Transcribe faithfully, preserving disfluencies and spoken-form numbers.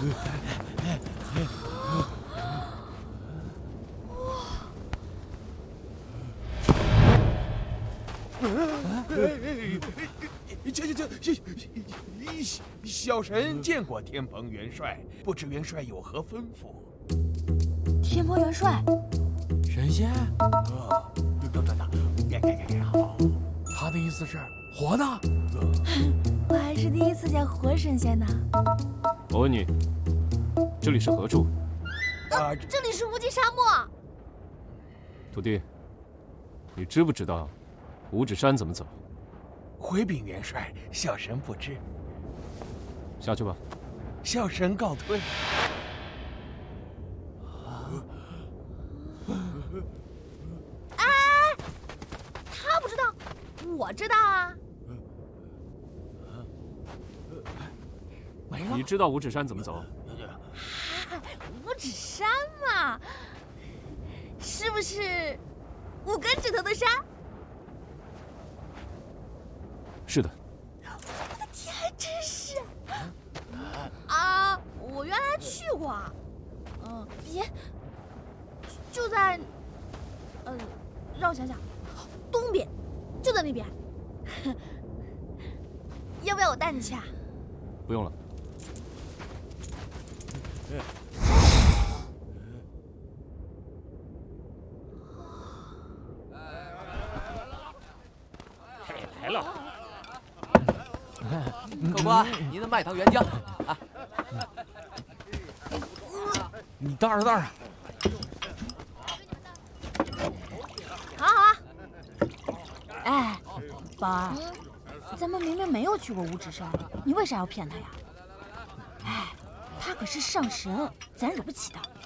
这这这小小神见过天蓬元帅，不知元帅有何吩咐？ 天蓬元帅， 神仙？ 啊，等等等，好， 他的意思是活的。 我还是第一次见活神仙呢。 我问你，这里是何处？ 啊，这里是无尽沙漠。 徒弟，你知不知道五指山怎么走？ 回禀元帅，小神不知。 下去吧。 小神告退。 哎，他不知道，我知道啊。 没了。 你知道五指山怎么走？ 五指山嘛，是不是五根指头的山？ 是的。 我的天，还真是！啊，我原来去过。嗯，别，就在，呃，让我想想，东边，就在那边。要不要我带你去啊？ 不用了。 来了。客官，您的麦糖原浆啊！ 你倒着倒着。 好好啊。哎，宝儿，咱们明明没有去过五指山，你为啥要骗他呀？哎，他可是上神，咱惹不起的。